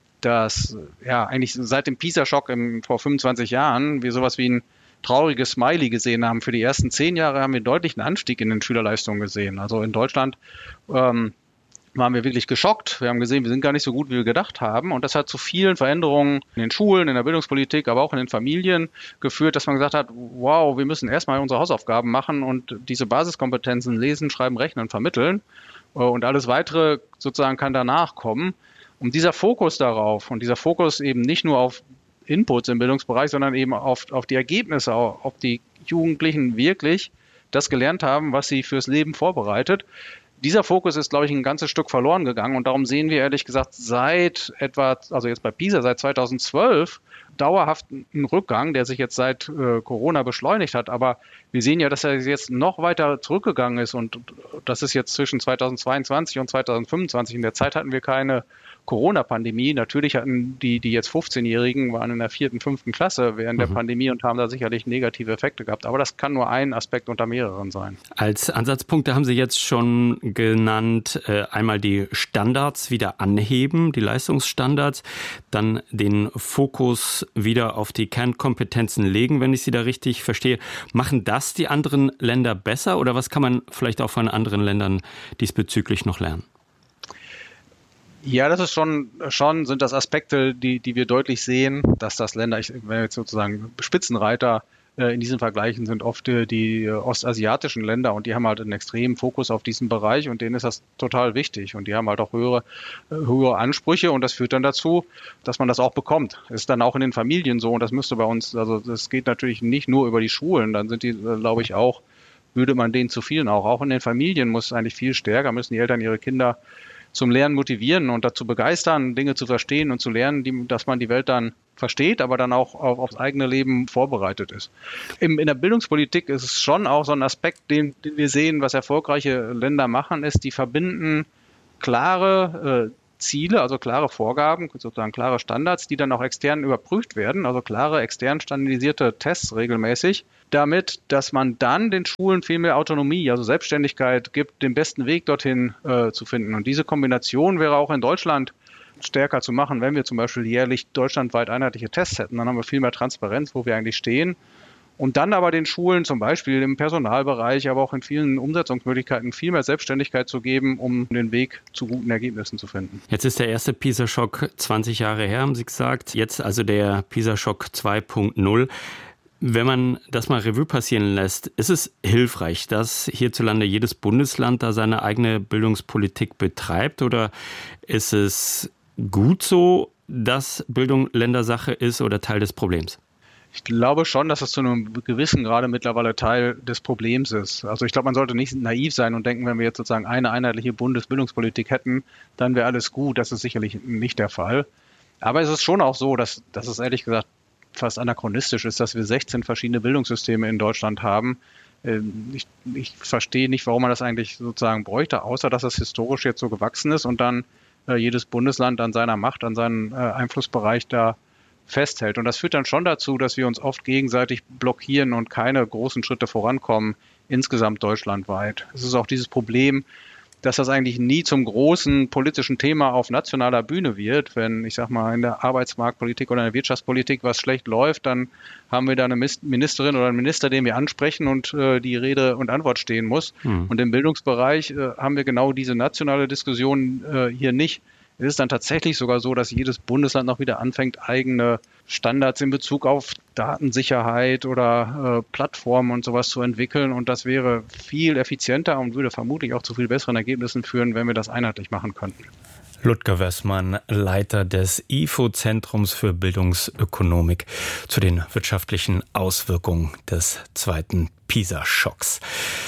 dass ja eigentlich seit dem PISA-Schock im, vor fünfundzwanzig Jahren wir sowas wie ein trauriges Smiley gesehen haben. Für die ersten zehn Jahre haben wir einen deutlichen Anstieg in den Schülerleistungen gesehen. Also in Deutschland ähm, waren wir wirklich geschockt. Wir haben gesehen, wir sind gar nicht so gut, wie wir gedacht haben. Und das hat zu vielen Veränderungen in den Schulen, in der Bildungspolitik, aber auch in den Familien geführt, dass man gesagt hat, wow, wir müssen erstmal unsere Hausaufgaben machen und diese Basiskompetenzen lesen, schreiben, rechnen, vermitteln. Und alles Weitere sozusagen kann danach kommen. Und dieser Fokus darauf und dieser Fokus eben nicht nur auf Inputs im Bildungsbereich, sondern eben auf, auf die Ergebnisse, ob die Jugendlichen wirklich das gelernt haben, was sie fürs Leben vorbereitet. Dieser Fokus ist, glaube ich, ein ganzes Stück verloren gegangen und darum sehen wir ehrlich gesagt seit etwa, also jetzt bei PISA seit zweitausendzwölf, dauerhaft einen Rückgang, der sich jetzt seit äh, Corona beschleunigt hat. Aber wir sehen ja, dass er jetzt noch weiter zurückgegangen ist und das ist jetzt zwischen zweitausendzweiundzwanzig und zweitausendfünfundzwanzig. In der Zeit hatten wir keine Corona-Pandemie. Natürlich hatten die, die jetzt fünfzehnjährigen, waren in der vierten, fünften Klasse während mhm. der Pandemie und haben da sicherlich negative Effekte gehabt. Aber das kann nur ein Aspekt unter mehreren sein. Als Ansatzpunkte haben Sie jetzt schon genannt, äh, einmal die Standards wieder anheben, die Leistungsstandards, dann den Fokus wieder auf die Kernkompetenzen legen, wenn ich Sie da richtig verstehe. Machen das die anderen Länder besser oder was kann man vielleicht auch von anderen Ländern diesbezüglich noch lernen? Ja, das ist schon, schon sind das Aspekte, die, die wir deutlich sehen, dass das Länder, ich, wenn wir jetzt sozusagen Spitzenreiter äh, in diesen Vergleichen sind, oft äh, die ostasiatischen Länder und die haben halt einen extremen Fokus auf diesen Bereich und denen ist das total wichtig und die haben halt auch höhere, äh, höhere Ansprüche und das führt dann dazu, dass man das auch bekommt. Das ist dann auch in den Familien so und das müsste bei uns, also das geht natürlich nicht nur über die Schulen, dann sind die, äh, glaube ich, auch, würde man denen zu vielen auch, auch in den Familien muss eigentlich viel stärker, müssen die Eltern ihre Kinder zum Lernen motivieren und dazu begeistern, Dinge zu verstehen und zu lernen, die, dass man die Welt dann versteht, aber dann auch auf, aufs eigene Leben vorbereitet ist. Im, in der Bildungspolitik ist es schon auch so ein Aspekt, den, den wir sehen, was erfolgreiche Länder machen, ist, die verbinden klare, äh, Ziele, also klare Vorgaben, sozusagen klare Standards, die dann auch extern überprüft werden, also klare extern standardisierte Tests regelmäßig, damit, dass man dann den Schulen viel mehr Autonomie, also Selbstständigkeit gibt, den besten Weg dorthin äh, zu finden. Und diese Kombination wäre auch in Deutschland stärker zu machen, wenn wir zum Beispiel jährlich deutschlandweit einheitliche Tests hätten. Dann haben wir viel mehr Transparenz, wo wir eigentlich stehen. Und dann aber den Schulen zum Beispiel im Personalbereich, aber auch in vielen Umsetzungsmöglichkeiten viel mehr Selbstständigkeit zu geben, um den Weg zu guten Ergebnissen zu finden. Jetzt ist der erste PISA-Schock zwanzig Jahre her, haben Sie gesagt. Jetzt also der PISA-Schock zwei Punkt null. Wenn man das mal Revue passieren lässt, ist es hilfreich, dass hierzulande jedes Bundesland da seine eigene Bildungspolitik betreibt? Oder ist es gut so, dass Bildung Ländersache ist oder Teil des Problems? Ich glaube schon, dass es zu einem gewissen Grade mittlerweile Teil des Problems ist. Also ich glaube, man sollte nicht naiv sein und denken, wenn wir jetzt sozusagen eine einheitliche Bundesbildungspolitik hätten, dann wäre alles gut. Das ist sicherlich nicht der Fall. Aber es ist schon auch so, dass, dass es ehrlich gesagt fast anachronistisch ist, dass wir sechzehn verschiedene Bildungssysteme in Deutschland haben. Ich, ich verstehe nicht, warum man das eigentlich sozusagen bräuchte, außer dass es historisch jetzt so gewachsen ist und dann äh, jedes Bundesland an seiner Macht, an seinem äh, Einflussbereich da festhält. Und das führt dann schon dazu, dass wir uns oft gegenseitig blockieren und keine großen Schritte vorankommen, insgesamt deutschlandweit. Es ist auch dieses Problem, dass das eigentlich nie zum großen politischen Thema auf nationaler Bühne wird. Wenn, ich sag mal, in der Arbeitsmarktpolitik oder in der Wirtschaftspolitik was schlecht läuft, dann haben wir da eine Ministerin oder einen Minister, den wir ansprechen und äh, die Rede und Antwort stehen muss. Mhm. Und im Bildungsbereich äh, haben wir genau diese nationale Diskussion äh, hier nicht. Es ist dann tatsächlich sogar so, dass jedes Bundesland noch wieder anfängt, eigene Standards in Bezug auf Datensicherheit oder äh, Plattformen und sowas zu entwickeln. Und das wäre viel effizienter und würde vermutlich auch zu viel besseren Ergebnissen führen, wenn wir das einheitlich machen könnten. Ludger Wössmann, Leiter des I F O-Zentrums für Bildungsökonomik, zu den wirtschaftlichen Auswirkungen des zweiten PISA-Schocks.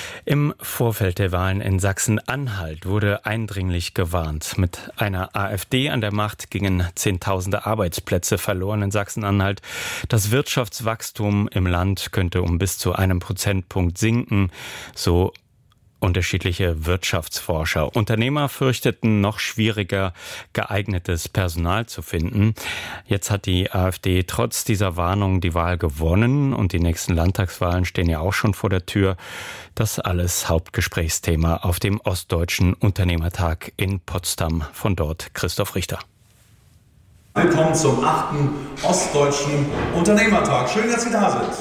Im Vorfeld der Wahlen in Sachsen-Anhalt wurde eindringlich gewarnt. Mit einer AfD an der Macht gingen Zehntausende Arbeitsplätze verloren in Sachsen-Anhalt. Das Wirtschaftswachstum im Land könnte um bis zu einem Prozentpunkt sinken, so unterschiedliche Wirtschaftsforscher. Unternehmer fürchteten, noch schwieriger geeignetes Personal zu finden. Jetzt hat die AfD trotz dieser Warnung die Wahl gewonnen und die nächsten Landtagswahlen stehen ja auch schon vor der Tür. Das alles Hauptgesprächsthema auf dem Ostdeutschen Unternehmertag in Potsdam. Von dort Christoph Richter. Willkommen zum achten Ostdeutschen Unternehmertag. Schön, dass Sie da sind.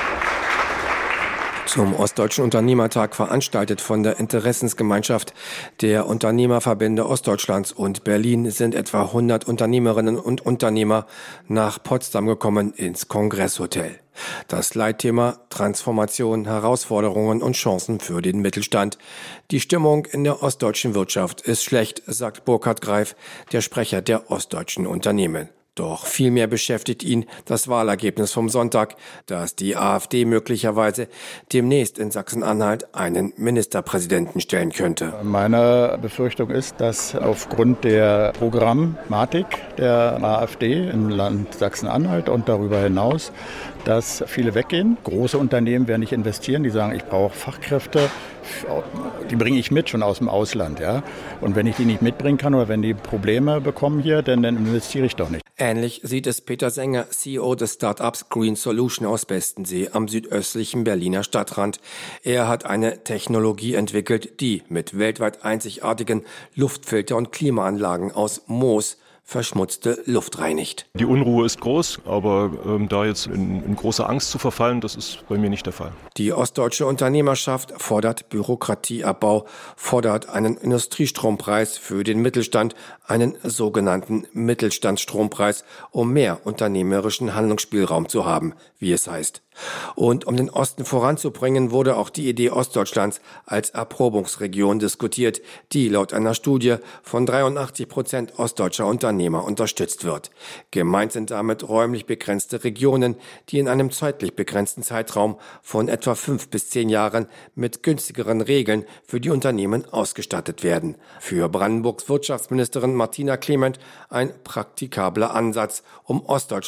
Zum Ostdeutschen Unternehmertag, veranstaltet von der Interessensgemeinschaft der Unternehmerverbände Ostdeutschlands und Berlin, sind etwa hundert Unternehmerinnen und Unternehmer nach Potsdam gekommen ins Kongresshotel. Das Leitthema: Transformation, Herausforderungen und Chancen für den Mittelstand. Die Stimmung in der ostdeutschen Wirtschaft ist schlecht, sagt Burkhard Greif, der Sprecher der ostdeutschen Unternehmen. Doch vielmehr beschäftigt ihn das Wahlergebnis vom Sonntag, dass die AfD möglicherweise demnächst in Sachsen-Anhalt einen Ministerpräsidenten stellen könnte. Meine Befürchtung ist, dass aufgrund der Programmatik der AfD im Land Sachsen-Anhalt und darüber hinaus, dass viele weggehen. Große Unternehmen werden nicht investieren, die sagen, ich brauche Fachkräfte, die bringe ich mit, schon aus dem Ausland. Ja? Und wenn ich die nicht mitbringen kann oder wenn die Probleme bekommen hier, dann, dann investiere ich doch nicht. Ähnlich sieht es Peter Sänger, C E O des Start-ups Green Solution aus Bestensee am südöstlichen Berliner Stadtrand. Er hat eine Technologie entwickelt, die mit weltweit einzigartigen Luftfilter- und Klimaanlagen aus Moos verschmutzte Luft reinigt. Die Unruhe ist groß, aber ähm, da jetzt in, in große Angst zu verfallen, das ist bei mir nicht der Fall. Die ostdeutsche Unternehmerschaft fordert Bürokratieabbau, fordert einen Industriestrompreis für den Mittelstand, einen sogenannten Mittelstandsstrompreis, um mehr unternehmerischen Handlungsspielraum zu haben, wie es heißt. Und um den Osten voranzubringen, wurde auch die Idee Ostdeutschlands als Erprobungsregion diskutiert, die laut einer Studie von dreiundachtzig Prozent ostdeutscher Unternehmer unterstützt wird. Gemeint sind damit räumlich begrenzte Regionen, die in einem zeitlich begrenzten Zeitraum von etwa fünf bis zehn Jahren mit günstigeren Regeln für die Unternehmen ausgestattet werden. Für Brandenburgs Wirtschaftsministerin Martina Clement ein praktikabler Ansatz, um Ostdeutschland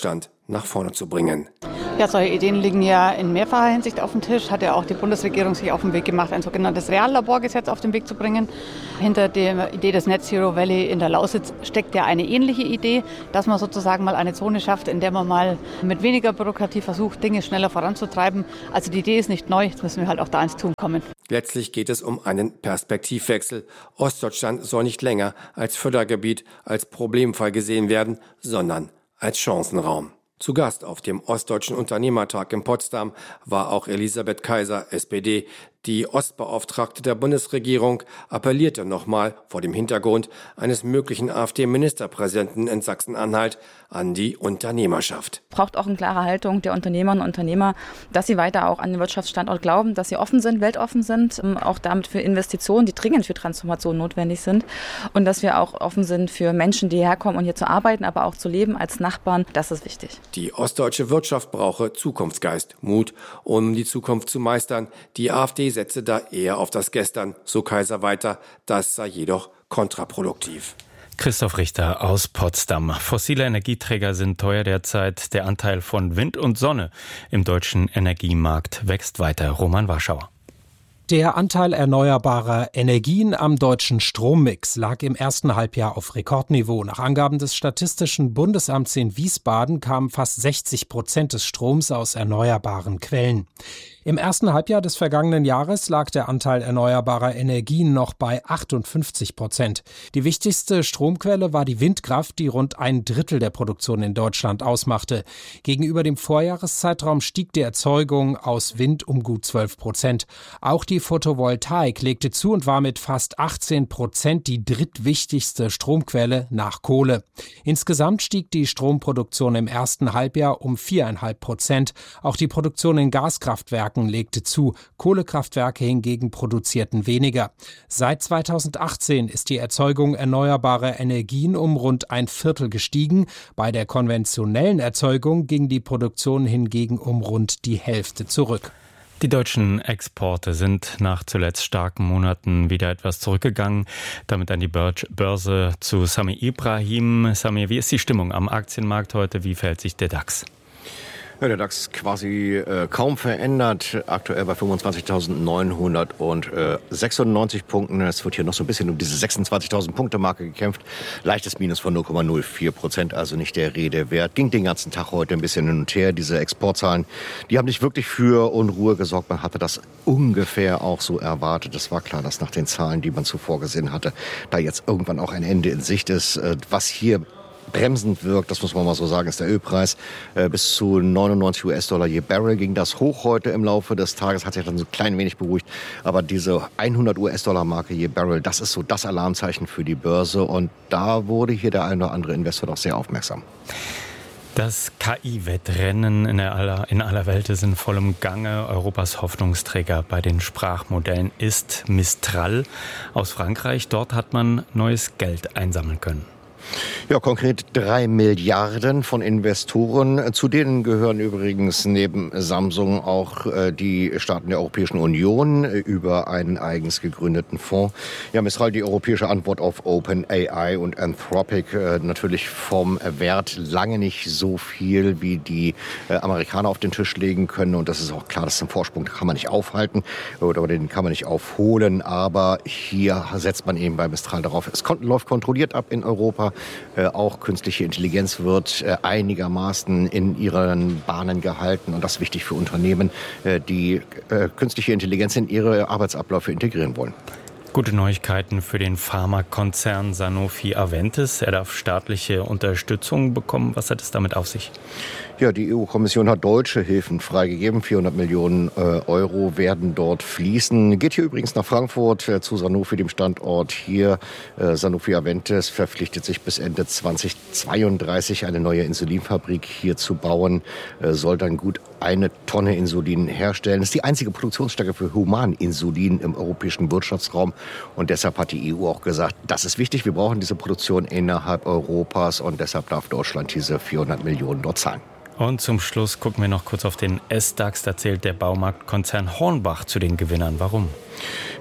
nach vorne zu bringen. Ja, solche Ideen liegen ja in mehrfacher Hinsicht auf dem Tisch. Hat ja auch die Bundesregierung sich auf den Weg gemacht, ein sogenanntes Reallaborgesetz auf den Weg zu bringen. Hinter der Idee des Net Zero Valley in der Lausitz steckt ja eine ähnliche Idee, dass man sozusagen mal eine Zone schafft, in der man mal mit weniger Bürokratie versucht, Dinge schneller voranzutreiben. Also die Idee ist nicht neu, jetzt müssen wir halt auch da ins Tun kommen. Letztlich geht es um einen Perspektivwechsel. Ostdeutschland soll nicht länger als Fördergebiet, als Problemfall gesehen werden, sondern als Chancenraum. Zu Gast auf dem Ostdeutschen Unternehmertag in Potsdam war auch Elisabeth Kaiser, S P D. Die Ostbeauftragte der Bundesregierung appellierte nochmal vor dem Hintergrund eines möglichen AfD-Ministerpräsidenten in Sachsen-Anhalt an die Unternehmerschaft. Es braucht auch eine klare Haltung der Unternehmerinnen und Unternehmer, dass sie weiter auch an den Wirtschaftsstandort glauben, dass sie offen sind, weltoffen sind, auch damit für Investitionen, die dringend für Transformation notwendig sind und dass wir auch offen sind für Menschen, die herkommen und hier zu arbeiten, aber auch zu leben als Nachbarn. Das ist wichtig. Die ostdeutsche Wirtschaft brauche Zukunftsgeist, Mut, um die Zukunft zu meistern. Die AfD setze da eher auf das Gestern, so Kaiser weiter. Das sei jedoch kontraproduktiv. Christoph Richter aus Potsdam. Fossile Energieträger sind teuer derzeit. Der Anteil von Wind und Sonne im deutschen Energiemarkt wächst weiter. Roman Warschauer. Der Anteil erneuerbarer Energien am deutschen Strommix lag im ersten Halbjahr auf Rekordniveau. Nach Angaben des Statistischen Bundesamts in Wiesbaden kamen fast sechzig Prozent des Stroms aus erneuerbaren Quellen. Im ersten Halbjahr des vergangenen Jahres lag der Anteil erneuerbarer Energien noch bei achtundfünfzig Prozent. Die wichtigste Stromquelle war die Windkraft, die rund ein Drittel der Produktion in Deutschland ausmachte. Gegenüber dem Vorjahreszeitraum stieg die Erzeugung aus Wind um gut zwölf Prozent. Auch die Photovoltaik legte zu und war mit fast achtzehn Prozent die drittwichtigste Stromquelle nach Kohle. Insgesamt stieg die Stromproduktion im ersten Halbjahr um vier Komma fünf Prozent. Auch die Produktion in Gaskraftwerken legte zu. Kohlekraftwerke hingegen produzierten weniger. Seit zweitausendachtzehn ist die Erzeugung erneuerbarer Energien um rund ein Viertel gestiegen. Bei der konventionellen Erzeugung ging die Produktion hingegen um rund die Hälfte zurück. Die deutschen Exporte sind nach zuletzt starken Monaten wieder etwas zurückgegangen. Damit an die Börse zu Samir Ibrahim. Samir, wie ist die Stimmung am Aktienmarkt heute? Wie verhält sich der DAX? Ja, der DAX quasi äh, kaum verändert, aktuell bei fünfundzwanzigtausendneunhundertsechsundneunzig Punkten. Es wird hier noch so ein bisschen um diese sechsundzwanzigtausend Punkte Marke gekämpft. Leichtes Minus von null Komma null vier Prozent, also nicht der Rede wert. Ging den ganzen Tag heute ein bisschen hin und her. Diese Exportzahlen, die haben nicht wirklich für Unruhe gesorgt. Man hatte das ungefähr auch so erwartet. Es war klar, dass nach den Zahlen, die man zuvor gesehen hatte, da jetzt irgendwann auch ein Ende in Sicht ist. Was hier bremsend wirkt, das muss man mal so sagen, ist der Ölpreis. Äh, bis zu neunundneunzig US-Dollar je Barrel ging das hoch heute im Laufe des Tages, hat sich dann so ein klein wenig beruhigt. Aber diese hundert US-Dollar-Marke je Barrel, das ist so das Alarmzeichen für die Börse. Und da wurde hier der ein oder andere Investor doch sehr aufmerksam. Das K I-Wettrennen in aller, in aller Welt ist in vollem Gange. Europas Hoffnungsträger bei den Sprachmodellen ist Mistral aus Frankreich. Dort hat man neues Geld einsammeln können. Ja, konkret drei Milliarden von Investoren. Zu denen gehören übrigens neben Samsung auch äh, die Staaten der Europäischen Union äh, über einen eigens gegründeten Fonds. Ja, Mistral, die europäische Antwort auf OpenAI und Anthropic, äh, natürlich vom Wert lange nicht so viel, wie die äh, Amerikaner auf den Tisch legen können. Und das ist auch klar, das ist ein Vorsprung, den kann man nicht aufhalten oder den kann man nicht aufholen. Aber hier setzt man eben bei Mistral darauf. Es kon- läuft kontrolliert ab in Europa. Äh, auch künstliche Intelligenz wird äh, einigermaßen in ihren Bahnen gehalten. Und das ist wichtig für Unternehmen, äh, die äh, künstliche Intelligenz in ihre Arbeitsabläufe integrieren wollen. Gute Neuigkeiten für den Pharmakonzern Sanofi Aventis. Er darf staatliche Unterstützung bekommen. Was hat es damit auf sich? Ja, die E U-Kommission hat deutsche Hilfen freigegeben. vierhundert Millionen äh, Euro werden dort fließen. Geht hier übrigens nach Frankfurt äh, zu Sanofi, dem Standort hier. Äh, Sanofi Aventis verpflichtet sich bis Ende zweitausendzweiunddreißig eine neue Insulinfabrik hier zu bauen. Äh, soll dann gut eine Tonne Insulin herstellen. Das ist die einzige Produktionsstätte für Humaninsulin im europäischen Wirtschaftsraum. Und deshalb hat die E U auch gesagt, das ist wichtig. Wir brauchen diese Produktion innerhalb Europas. Und deshalb darf Deutschland diese vierhundert Millionen dort zahlen. Und zum Schluss gucken wir noch kurz auf den S DAX. Da zählt der Baumarktkonzern Hornbach zu den Gewinnern. Warum?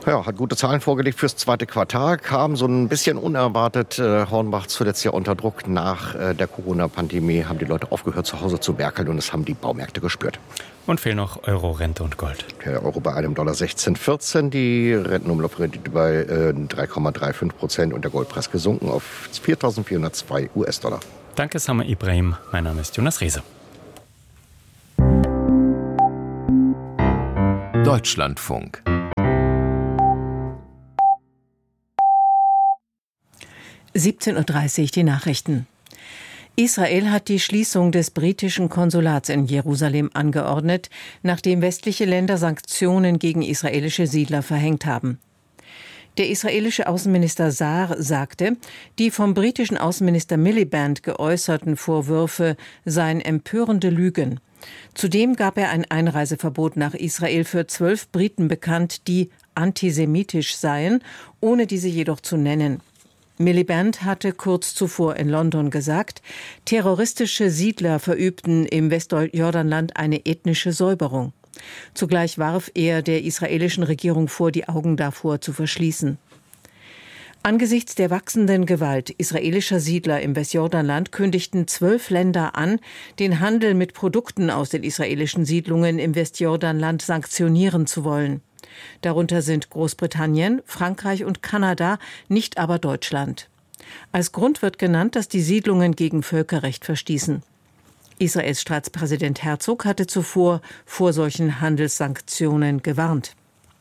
Ja, hat gute Zahlen vorgelegt fürs zweite Quartal, kam so ein bisschen unerwartet äh, Hornbach zuletzt ja unter Druck. Nach äh, der Corona-Pandemie haben die Leute aufgehört, zu Hause zu werkeln, und das haben die Baumärkte gespürt. Und fehlen noch Euro, Rente und Gold. Der Euro bei einem Dollar sechzehn vierzehn, die Rentenumlaufrendite bei äh, drei Komma fünfunddreißig Prozent und der Goldpreis gesunken auf viertausendvierhundertzwei U S-Dollar. Danke, Samir Ibrahim. Mein Name ist Jonas Rehse. Deutschlandfunk. siebzehn Uhr dreißig, die Nachrichten. Israel hat die Schließung des britischen Konsulats in Jerusalem angeordnet, nachdem westliche Länder Sanktionen gegen israelische Siedler verhängt haben. Der israelische Außenminister Saar sagte, die vom britischen Außenminister Miliband geäußerten Vorwürfe seien empörende Lügen. Zudem gab er ein Einreiseverbot nach Israel für zwölf Briten bekannt, die antisemitisch seien, ohne diese jedoch zu nennen. Miliband hatte kurz zuvor in London gesagt, terroristische Siedler verübten im Westjordanland eine ethnische Säuberung. Zugleich warf er der israelischen Regierung vor, die Augen davor zu verschließen. Angesichts der wachsenden Gewalt israelischer Siedler im Westjordanland kündigten zwölf Länder an, den Handel mit Produkten aus den israelischen Siedlungen im Westjordanland sanktionieren zu wollen. Darunter sind Großbritannien, Frankreich und Kanada, nicht aber Deutschland. Als Grund wird genannt, dass die Siedlungen gegen Völkerrecht verstießen. Israels Staatspräsident Herzog hatte zuvor vor solchen Handelssanktionen gewarnt.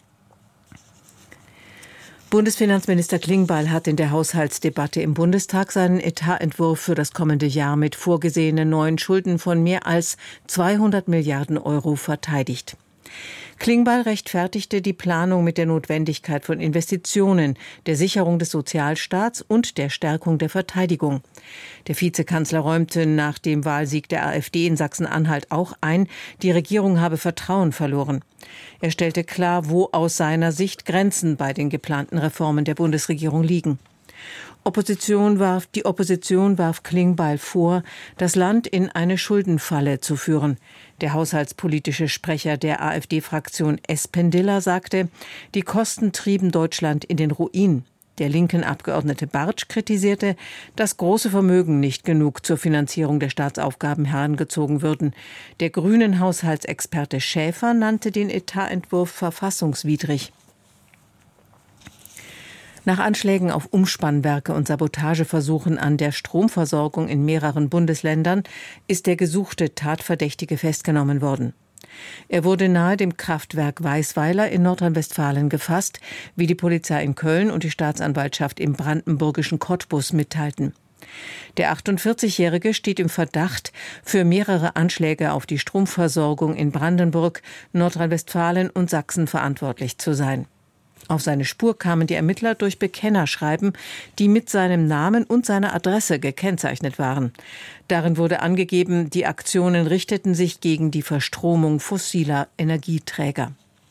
Bundesfinanzminister Klingbeil hat in der Haushaltsdebatte im Bundestag seinen Etatentwurf für das kommende Jahr mit vorgesehenen neuen Schulden von mehr als zweihundert Milliarden Euro verteidigt. Klingbeil rechtfertigte die Planung mit der Notwendigkeit von Investitionen, der Sicherung des Sozialstaats und der Stärkung der Verteidigung. Der Vizekanzler räumte nach dem Wahlsieg der AfD in Sachsen-Anhalt auch ein, die Regierung habe Vertrauen verloren. Er stellte klar, wo aus seiner Sicht Grenzen bei den geplanten Reformen der Bundesregierung liegen. Opposition warf, die Opposition warf Klingbeil vor, das Land in eine Schuldenfalle zu führen. Der haushaltspolitische Sprecher der AfD-Fraktion Espendiller sagte, die Kosten trieben Deutschland in den Ruin. Der linken Abgeordnete Bartsch kritisierte, dass große Vermögen nicht genug zur Finanzierung der Staatsaufgaben herangezogen würden. Der grünen Haushaltsexperte Schäfer nannte den Etatentwurf verfassungswidrig. Nach Anschlägen auf Umspannwerke und Sabotageversuchen an der Stromversorgung in mehreren Bundesländern ist der gesuchte Tatverdächtige festgenommen worden. Er wurde nahe dem Kraftwerk Weisweiler in Nordrhein-Westfalen gefasst, wie die Polizei in Köln und die Staatsanwaltschaft im brandenburgischen Cottbus mitteilten. Der achtundvierzigjährige steht im Verdacht, für mehrere Anschläge auf die Stromversorgung in Brandenburg, Nordrhein-Westfalen und Sachsen verantwortlich zu sein. Auf seine Spur kamen die Ermittler durch Bekennerschreiben, die mit seinem Namen und seiner Adresse gekennzeichnet waren. Darin wurde angegeben, die Aktionen richteten sich gegen die Verstromung fossiler Energieträger.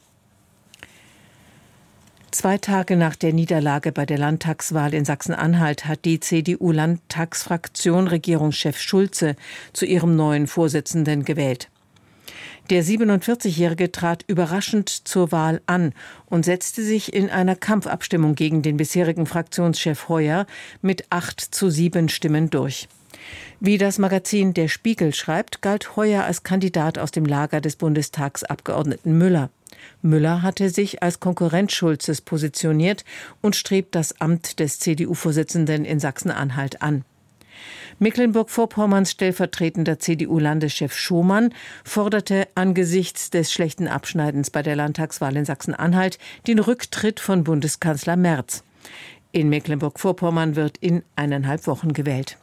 Zwei Tage nach der Niederlage bei der Landtagswahl in Sachsen-Anhalt hat die C D U-Landtagsfraktion Regierungschef Schulze zu ihrem neuen Vorsitzenden gewählt. Der siebenundvierzigjährige trat überraschend zur Wahl an und setzte sich in einer Kampfabstimmung gegen den bisherigen Fraktionschef Heuer mit acht zu sieben Stimmen durch. Wie das Magazin Der Spiegel schreibt, galt Heuer als Kandidat aus dem Lager des Bundestagsabgeordneten Müller. Müller hatte sich als Konkurrent Schulzes positioniert und strebt das Amt des C D U-Vorsitzenden in Sachsen-Anhalt an. Mecklenburg-Vorpommerns stellvertretender C D U-Landeschef Schomann forderte angesichts des schlechten Abschneidens bei der Landtagswahl in Sachsen-Anhalt den Rücktritt von Bundeskanzler Merz. In Mecklenburg-Vorpommern wird in eineinhalb Wochen gewählt.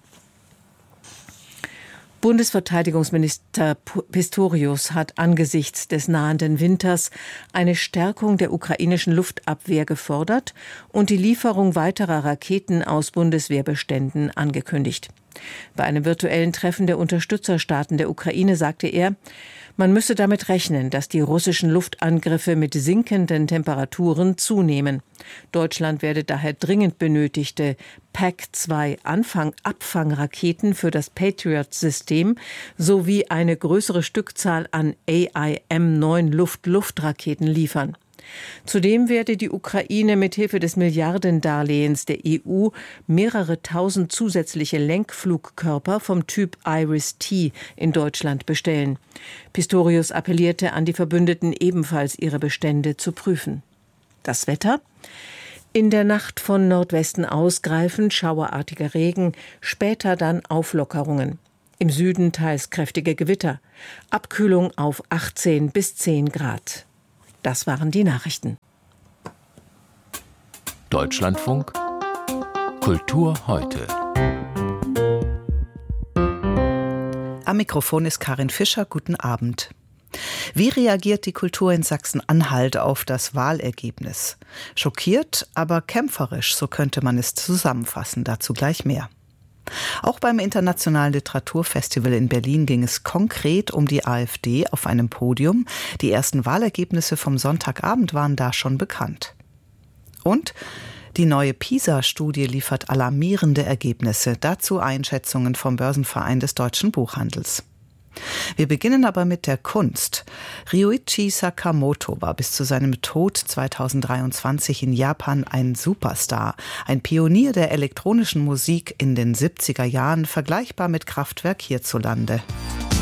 Bundesverteidigungsminister Pistorius hat angesichts des nahenden Winters eine Stärkung der ukrainischen Luftabwehr gefordert und die Lieferung weiterer Raketen aus Bundeswehrbeständen angekündigt. Bei einem virtuellen Treffen der Unterstützerstaaten der Ukraine sagte er, man müsse damit rechnen, dass die russischen Luftangriffe mit sinkenden Temperaturen zunehmen. Deutschland werde daher dringend benötigte P A C zwei Abfangraketen für das Patriot-System sowie eine größere Stückzahl an A I M neun Luft-Luft-Raketen liefern. Zudem werde die Ukraine mithilfe des Milliardendarlehens der E U mehrere tausend zusätzliche Lenkflugkörper vom Typ Iris-T in Deutschland bestellen. Pistorius appellierte an die Verbündeten, ebenfalls ihre Bestände zu prüfen. Das Wetter? In der Nacht von Nordwesten ausgreifend schauerartiger Regen, später dann Auflockerungen. Im Süden teils kräftige Gewitter. Abkühlung auf achtzehn bis zehn Grad. Das waren die Nachrichten. Deutschlandfunk Kultur heute. Am Mikrofon ist Karin Fischer. Guten Abend. Wie reagiert die Kultur in Sachsen-Anhalt auf das Wahlergebnis? Schockiert, aber kämpferisch, so könnte man es zusammenfassen. Dazu gleich mehr. Auch beim Internationalen Literaturfestival in Berlin ging es konkret um die AfD auf einem Podium. Die ersten Wahlergebnisse vom Sonntagabend waren da schon bekannt. Und die neue PISA-Studie liefert alarmierende Ergebnisse. Dazu Einschätzungen vom Börsenverein des deutschen Buchhandels. Wir beginnen aber mit der Kunst. Ryuichi Sakamoto war bis zu seinem Tod zweitausenddreiundzwanzig in Japan ein Superstar, ein Pionier der elektronischen Musik in den siebziger Jahren, vergleichbar mit Kraftwerk hierzulande.